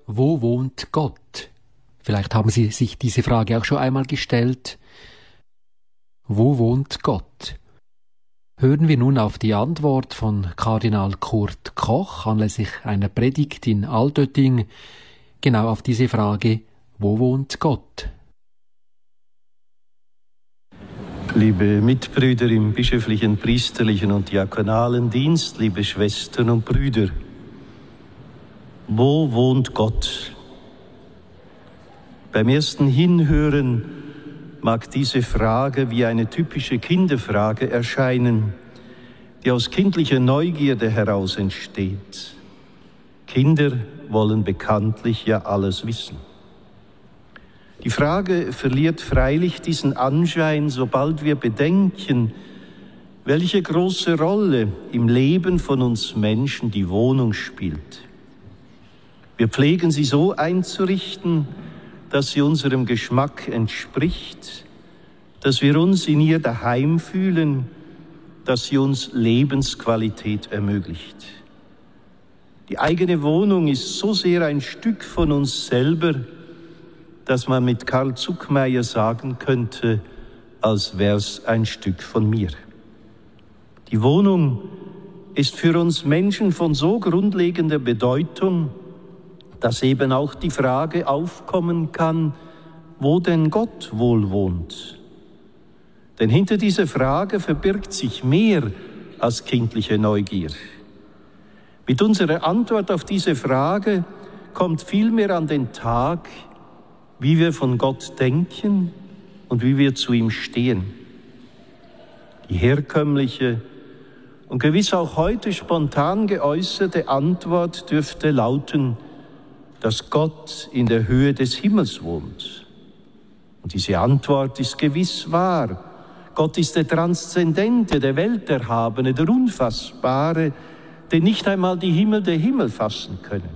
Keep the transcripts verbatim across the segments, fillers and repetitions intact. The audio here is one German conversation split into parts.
Wo wohnt Gott? Vielleicht haben Sie sich diese Frage auch schon einmal gestellt. Wo wohnt Gott? Hören wir nun auf die Antwort von Kardinal Kurt Koch anlässlich einer Predigt in Altötting, genau auf diese Frage, wo wohnt Gott? Liebe Mitbrüder im bischöflichen, priesterlichen und diakonalen Dienst, liebe Schwestern und Brüder, wo wohnt Gott? Beim ersten Hinhören mag diese Frage wie eine typische Kinderfrage erscheinen, die aus kindlicher Neugierde heraus entsteht. Kinder wollen bekanntlich ja alles wissen. Die Frage verliert freilich diesen Anschein, sobald wir bedenken, welche große Rolle im Leben von uns Menschen die Wohnung spielt. Wir pflegen sie so einzurichten, dass sie unserem Geschmack entspricht, dass wir uns in ihr daheim fühlen, dass sie uns Lebensqualität ermöglicht. Die eigene Wohnung ist so sehr ein Stück von uns selber, dass man mit Karl Zuckmayer sagen könnte, als wär's ein Stück von mir. Die Wohnung ist für uns Menschen von so grundlegender Bedeutung, dass eben auch die Frage aufkommen kann, wo denn Gott wohl wohnt. Denn hinter dieser Frage verbirgt sich mehr als kindliche Neugier. Mit unserer Antwort auf diese Frage kommt vielmehr an den Tag, wie wir von Gott denken und wie wir zu ihm stehen. Die herkömmliche und gewiss auch heute spontan geäußerte Antwort dürfte lauten, dass Gott in der Höhe des Himmels wohnt. Und diese Antwort ist gewiss wahr. Gott ist der Transzendente, der Welterhabene, der Unfassbare, den nicht einmal die Himmel der Himmel fassen können.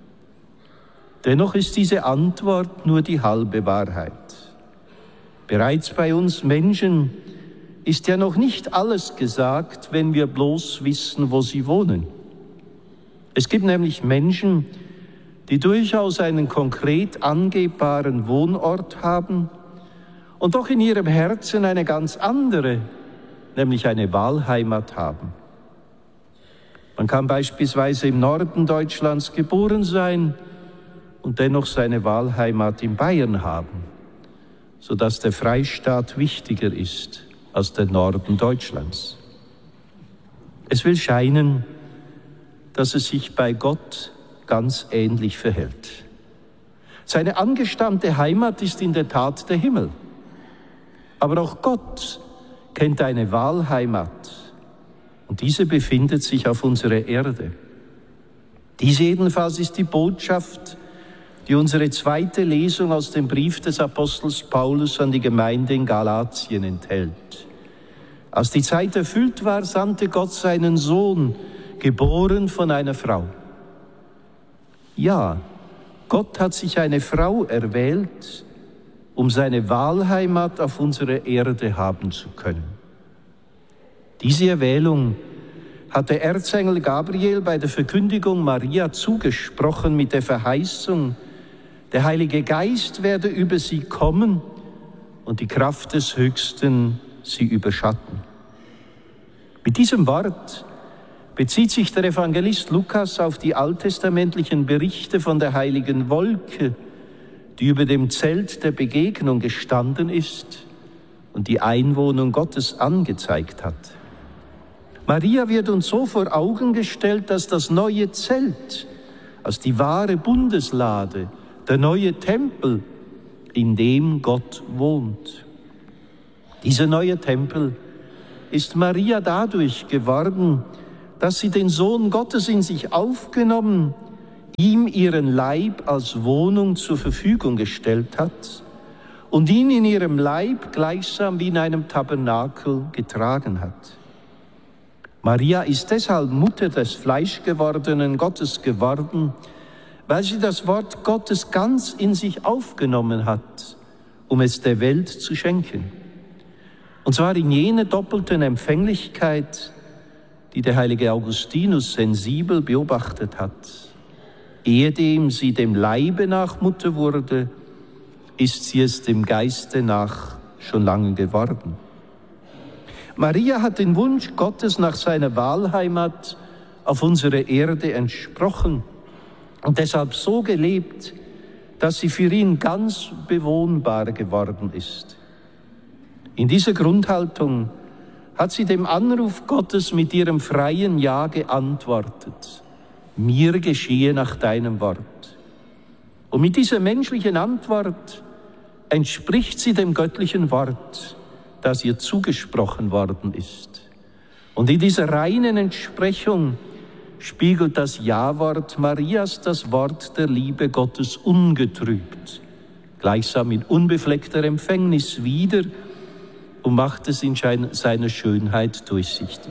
Dennoch ist diese Antwort nur die halbe Wahrheit. Bereits bei uns Menschen ist ja noch nicht alles gesagt, wenn wir bloß wissen, wo sie wohnen. Es gibt nämlich Menschen, die durchaus einen konkret angebbaren Wohnort haben und doch in ihrem Herzen eine ganz andere, nämlich eine Wahlheimat haben. Man kann beispielsweise im Norden Deutschlands geboren sein und dennoch seine Wahlheimat in Bayern haben, sodass der Freistaat wichtiger ist als der Norden Deutschlands. Es will scheinen, dass es sich bei Gott ganz ähnlich verhält. Seine angestammte Heimat ist in der Tat der Himmel. Aber auch Gott kennt eine Wahlheimat und diese befindet sich auf unserer Erde. Dies jedenfalls ist die Botschaft, die unsere zweite Lesung aus dem Brief des Apostels Paulus an die Gemeinde in Galatien enthält. Als die Zeit erfüllt war, sandte Gott seinen Sohn, geboren von einer Frau. Ja, Gott hat sich eine Frau erwählt, um seine Wahlheimat auf unserer Erde haben zu können. Diese Erwählung hat der Erzengel Gabriel bei der Verkündigung Maria zugesprochen mit der Verheißung, der Heilige Geist werde über sie kommen und die Kraft des Höchsten sie überschatten. Mit diesem Wort bezieht sich der Evangelist Lukas auf die alttestamentlichen Berichte von der heiligen Wolke, die über dem Zelt der Begegnung gestanden ist und die Einwohnung Gottes angezeigt hat. Maria wird uns so vor Augen gestellt, dass das neue Zelt, als die wahre Bundeslade, der neue Tempel, in dem Gott wohnt. Dieser neue Tempel ist Maria dadurch geworden, dass sie den Sohn Gottes in sich aufgenommen, ihm ihren Leib als Wohnung zur Verfügung gestellt hat und ihn in ihrem Leib gleichsam wie in einem Tabernakel getragen hat. Maria ist deshalb Mutter des fleischgewordenen Gottes geworden, weil sie das Wort Gottes ganz in sich aufgenommen hat, um es der Welt zu schenken. Und zwar in jener doppelten Empfänglichkeit, die der heilige Augustinus sensibel beobachtet hat. Ehedem sie dem Leibe nach Mutter wurde, ist sie es dem Geiste nach schon lange geworden. Maria hat den Wunsch Gottes nach seiner Wahlheimat auf unserer Erde entsprochen und deshalb so gelebt, dass sie für ihn ganz bewohnbar geworden ist. In dieser Grundhaltung hat sie dem Anruf Gottes mit ihrem freien Ja geantwortet. Mir geschehe nach deinem Wort. Und mit dieser menschlichen Antwort entspricht sie dem göttlichen Wort, das ihr zugesprochen worden ist. Und in dieser reinen Entsprechung spiegelt das Ja-Wort Marias das Wort der Liebe Gottes ungetrübt, gleichsam in unbefleckter Empfängnis wider und macht es in seiner Schönheit durchsichtig.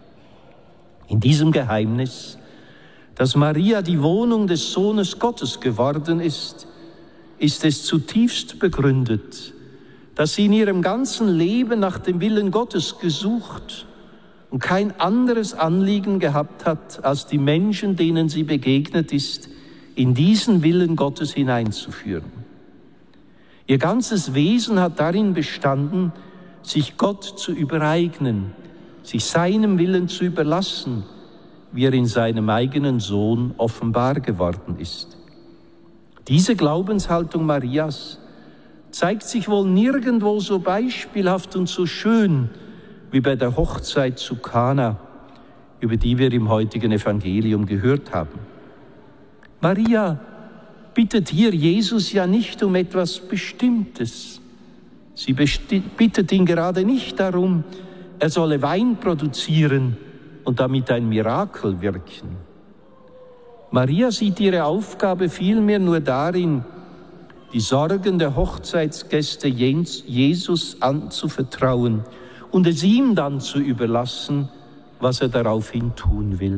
In diesem Geheimnis, dass Maria die Wohnung des Sohnes Gottes geworden ist, ist es zutiefst begründet, dass sie in ihrem ganzen Leben nach dem Willen Gottes gesucht und kein anderes Anliegen gehabt hat, als die Menschen, denen sie begegnet ist, in diesen Willen Gottes hineinzuführen. Ihr ganzes Wesen hat darin bestanden, sich Gott zu übereignen, sich seinem Willen zu überlassen, wie er in seinem eigenen Sohn offenbar geworden ist. Diese Glaubenshaltung Marias zeigt sich wohl nirgendwo so beispielhaft und so schön wie bei der Hochzeit zu Kana, über die wir im heutigen Evangelium gehört haben. Maria bittet hier Jesus ja nicht um etwas Bestimmtes. Sie bittet ihn gerade nicht darum, er solle Wein produzieren und damit ein Mirakel wirken. Maria sieht ihre Aufgabe vielmehr nur darin, die Sorgen der Hochzeitsgäste Jesus anzuvertrauen und es ihm dann zu überlassen, was er daraufhin tun will.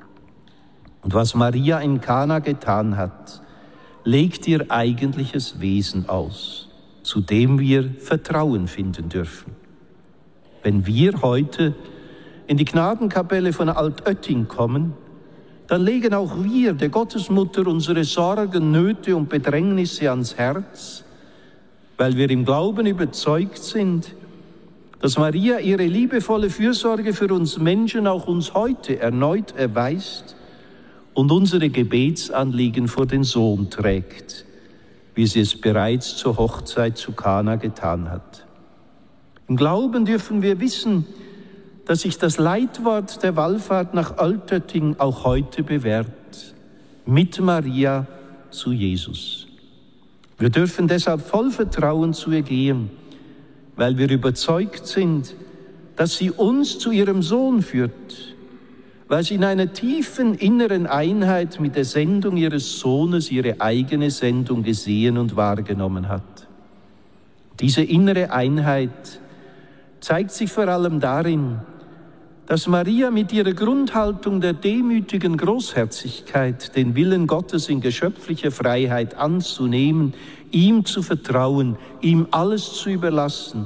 Und was Maria in Kana getan hat, legt ihr eigentliches Wesen aus, zu dem wir Vertrauen finden dürfen. Wenn wir heute in die Gnadenkapelle von Altötting kommen, dann legen auch wir der Gottesmutter unsere Sorgen, Nöte und Bedrängnisse ans Herz, weil wir im Glauben überzeugt sind, dass Maria ihre liebevolle Fürsorge für uns Menschen auch uns heute erneut erweist und unsere Gebetsanliegen vor den Sohn trägt, wie sie es bereits zur Hochzeit zu Kana getan hat. Im Glauben dürfen wir wissen, dass sich das Leitwort der Wallfahrt nach Altötting auch heute bewährt, mit Maria zu Jesus. Wir dürfen deshalb voll Vertrauen zu ihr gehen, weil wir überzeugt sind, dass sie uns zu ihrem Sohn führt, weil sie in einer tiefen inneren Einheit mit der Sendung ihres Sohnes ihre eigene Sendung gesehen und wahrgenommen hat. Diese innere Einheit zeigt sich vor allem darin, dass Maria mit ihrer Grundhaltung der demütigen Großherzigkeit, den Willen Gottes in geschöpflicher Freiheit anzunehmen, ihm zu vertrauen, ihm alles zu überlassen.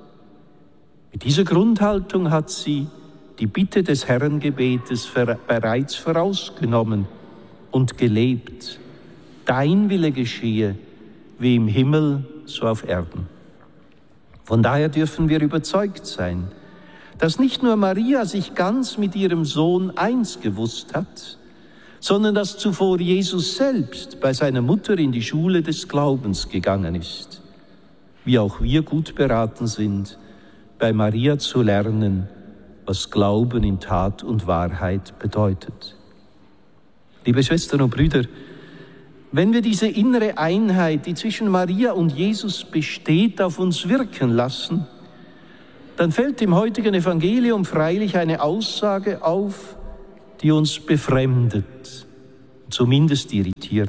Mit dieser Grundhaltung hat sie die Bitte des Herrengebetes bereits vorausgenommen und gelebt. Dein Wille geschehe, wie im Himmel, so auf Erden. Von daher dürfen wir überzeugt sein, dass nicht nur Maria sich ganz mit ihrem Sohn eins gewusst hat, sondern dass zuvor Jesus selbst bei seiner Mutter in die Schule des Glaubens gegangen ist. Wie auch wir gut beraten sind, bei Maria zu lernen, was Glauben in Tat und Wahrheit bedeutet. Liebe Schwestern und Brüder, wenn wir diese innere Einheit, die zwischen Maria und Jesus besteht, auf uns wirken lassen, dann fällt im heutigen Evangelium freilich eine Aussage auf, die uns befremdet, zumindest irritiert.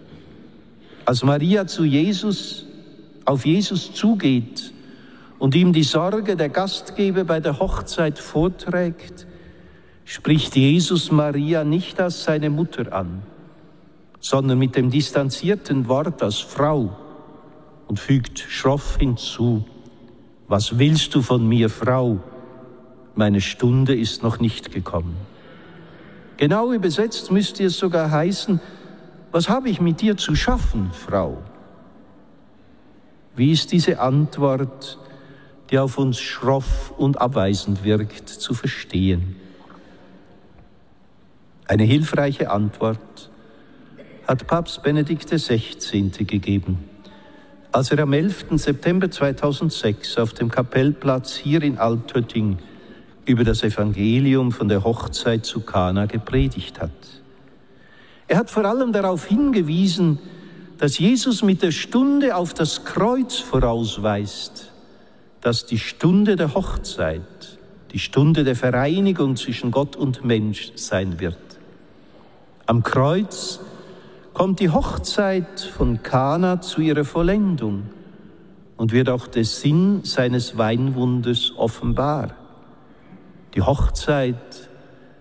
Als Maria zu Jesus, auf Jesus zugeht und ihm die Sorge der Gastgeber bei der Hochzeit vorträgt, spricht Jesus Maria nicht als seine Mutter an, sondern mit dem distanzierten Wort als Frau und fügt schroff hinzu: Was willst du von mir, Frau? Meine Stunde ist noch nicht gekommen. Genau übersetzt müsste es sogar heißen: was habe ich mit dir zu schaffen, Frau? Wie ist diese Antwort, die auf uns schroff und abweisend wirkt, zu verstehen? Eine hilfreiche Antwort hat Papst Benedikt der Sechzehnte gegeben, als er am elften September zweitausendsechs auf dem Kapellplatz hier in Altötting über das Evangelium von der Hochzeit zu Kana gepredigt hat. Er hat vor allem darauf hingewiesen, dass Jesus mit der Stunde auf das Kreuz vorausweist, dass die Stunde der Hochzeit, die Stunde der Vereinigung zwischen Gott und Mensch sein wird. Am Kreuz kommt die Hochzeit von Kana zu ihrer Vollendung und wird auch der Sinn seines Weinwunders offenbar. Die Hochzeit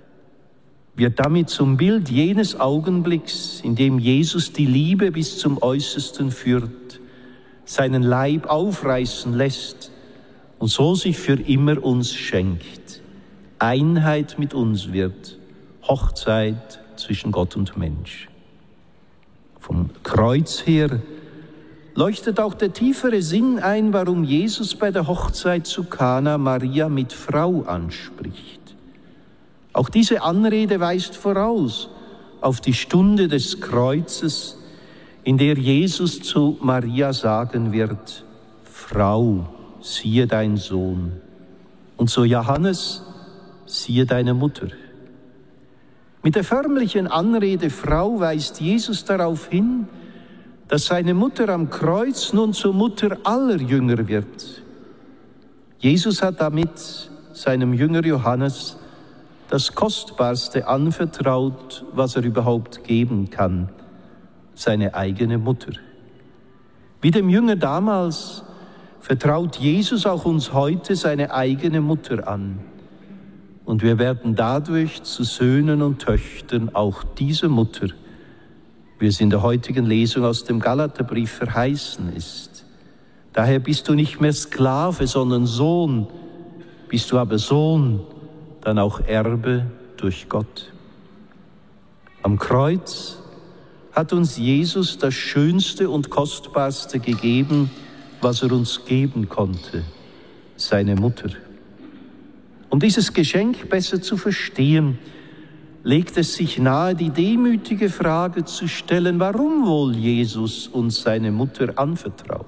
wird damit zum Bild jenes Augenblicks, in dem Jesus die Liebe bis zum Äußersten führt, seinen Leib aufreißen lässt und so sich für immer uns schenkt. Einheit mit uns wird, Hochzeit zwischen Gott und Mensch. Vom Kreuz her leuchtet auch der tiefere Sinn ein, warum Jesus bei der Hochzeit zu Kana Maria mit Frau anspricht. Auch diese Anrede weist voraus auf die Stunde des Kreuzes, in der Jesus zu Maria sagen wird: Frau, siehe dein Sohn, und zu Johannes: siehe deine Mutter. Mit der förmlichen Anrede Frau weist Jesus darauf hin, dass seine Mutter am Kreuz nun zur Mutter aller Jünger wird. Jesus hat damit seinem Jünger Johannes das Kostbarste anvertraut, was er überhaupt geben kann, seine eigene Mutter. Wie dem Jünger damals vertraut Jesus auch uns heute seine eigene Mutter an. Und wir werden dadurch zu Söhnen und Töchtern auch dieser Mutter, wie es in der heutigen Lesung aus dem Galaterbrief verheißen ist. Daher bist du nicht mehr Sklave, sondern Sohn. Bist du aber Sohn, dann auch Erbe durch Gott. Am Kreuz hat uns Jesus das Schönste und Kostbarste gegeben, was er uns geben konnte, seine Mutter. Um dieses Geschenk besser zu verstehen, legt es sich nahe, die demütige Frage zu stellen, warum wohl Jesus uns seine Mutter anvertraut.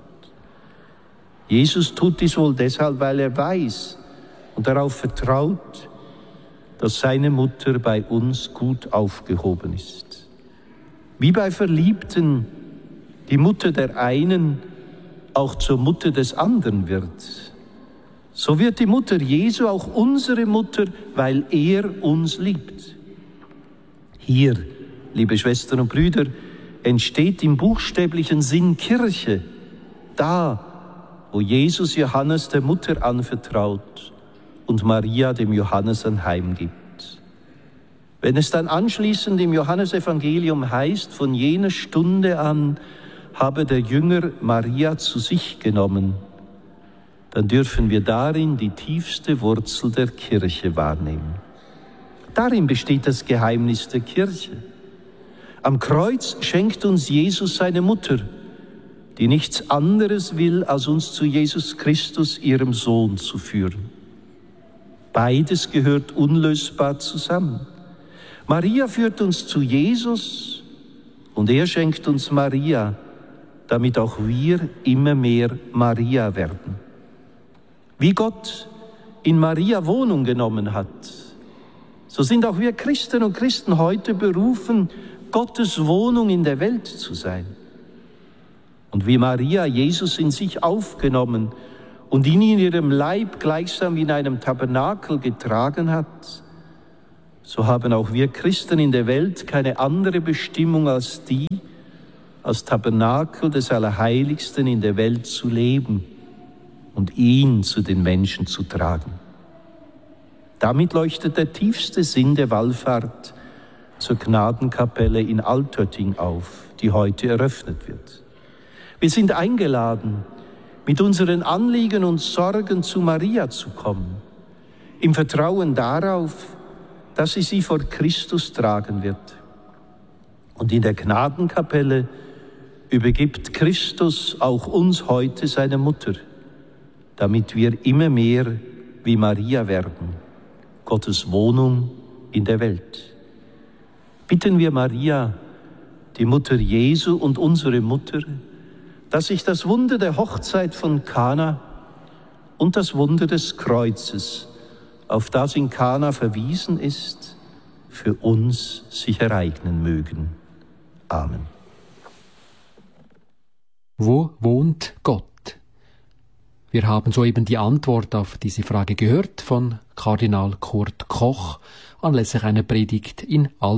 Jesus tut dies wohl deshalb, weil er weiß und darauf vertraut, dass seine Mutter bei uns gut aufgehoben ist. Wie bei Verliebten die Mutter der einen auch zur Mutter des anderen wird, so wird die Mutter Jesu auch unsere Mutter, weil er uns liebt. Hier, liebe Schwestern und Brüder, entsteht im buchstäblichen Sinn Kirche, da, wo Jesus Johannes der Mutter anvertraut und Maria dem Johannes anheimgibt. Wenn es dann anschließend im Johannesevangelium heißt, von jener Stunde an habe der Jünger Maria zu sich genommen, dann dürfen wir darin die tiefste Wurzel der Kirche wahrnehmen. Darin besteht das Geheimnis der Kirche. Am Kreuz schenkt uns Jesus seine Mutter, die nichts anderes will, als uns zu Jesus Christus, ihrem Sohn, zu führen. Beides gehört unlösbar zusammen. Maria führt uns zu Jesus und er schenkt uns Maria, damit auch wir immer mehr Maria werden. Wie Gott in Maria Wohnung genommen hat, so sind auch wir Christen und Christen heute berufen, Gottes Wohnung in der Welt zu sein. Und wie Maria Jesus in sich aufgenommen und ihn in ihrem Leib gleichsam wie in einem Tabernakel getragen hat, so haben auch wir Christen in der Welt keine andere Bestimmung als die, als Tabernakel des Allerheiligsten in der Welt zu leben und ihn zu den Menschen zu tragen. Damit leuchtet der tiefste Sinn der Wallfahrt zur Gnadenkapelle in Altötting auf, die heute eröffnet wird. Wir sind eingeladen, mit unseren Anliegen und Sorgen zu Maria zu kommen, im Vertrauen darauf, dass sie sie vor Christus tragen wird. Und in der Gnadenkapelle übergibt Christus auch uns heute seine Mutter, damit wir immer mehr wie Maria werden, Gottes Wohnung in der Welt. Bitten wir Maria, die Mutter Jesu und unsere Mutter, dass sich das Wunder der Hochzeit von Kana und das Wunder des Kreuzes, auf das in Kana verwiesen ist, für uns sich ereignen mögen. Amen. Wo wohnt Gott? Wir haben soeben die Antwort auf diese Frage gehört von Kardinal Kurt Koch anlässlich einer Predigt in Al